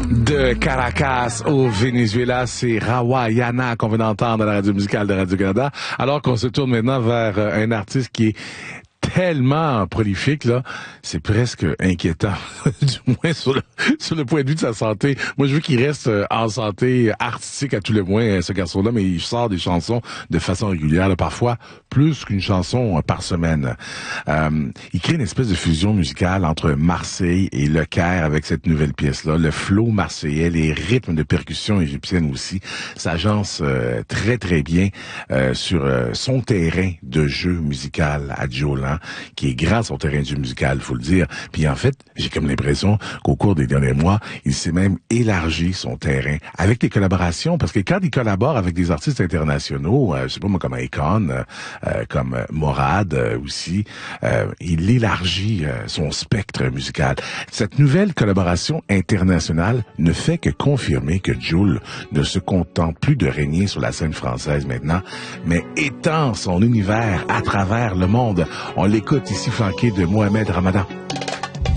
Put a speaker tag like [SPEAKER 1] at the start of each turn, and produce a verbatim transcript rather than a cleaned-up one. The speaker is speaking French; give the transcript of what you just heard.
[SPEAKER 1] De Caracas au Venezuela, c'est Rawayana qu'on vient d'entendre à la radio musicale de Radio-Canada. Alors qu'on se tourne maintenant vers un artiste qui est tellement prolifique, là, c'est presque inquiétant, du moins sur le, sur le point de vue de sa santé. Moi, je veux qu'il reste en santé artistique à tous les moins, ce garçon-là, mais il sort des chansons de façon régulière, là, parfois plus qu'une chanson par semaine. Euh, il crée une espèce de fusion musicale entre Marseille et Le Caire avec cette nouvelle pièce-là. Le flow marseillais, les rythmes de percussion égyptienne aussi, s'agencent euh, très, très bien euh, sur euh, son terrain de jeu musical à Jolan, qui est grand son terrain de jeu musical, faut le dire. Puis en fait, j'ai comme l'impression qu'au cours des derniers mois, il s'est même élargi son terrain avec les collaborations, parce que quand il collabore avec des artistes internationaux, euh, je sais pas moi, comme Akon, euh, comme Morad euh, aussi, euh, il élargit euh, son spectre musical. Cette nouvelle collaboration internationale ne fait que confirmer que Jul ne se contente plus de régner sur la scène française maintenant, mais étend son univers à travers le monde. On l'écoute ici flanqué de Mohamed Ramadan.